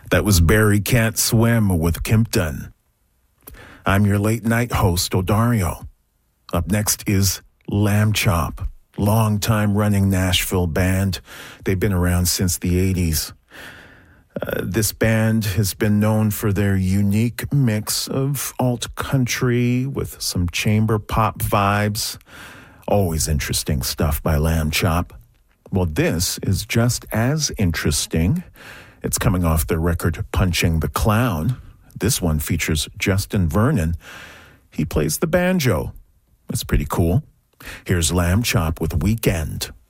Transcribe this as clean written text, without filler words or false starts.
That was Barry Can't Swim with Kimpton. I'm your late night host, Odario. Up next is Lamb Chop, long-time running Nashville band. They've been around since the 80s. This band has been known for their unique mix of alt country with some chamber pop vibes. Always interesting stuff by Lamb Chop. Well, this is just as interesting. It's coming off their record Punching the Clown. This one features Justin Vernon. He plays the banjo. That's pretty cool. Here's Lamb Chop with Weekend.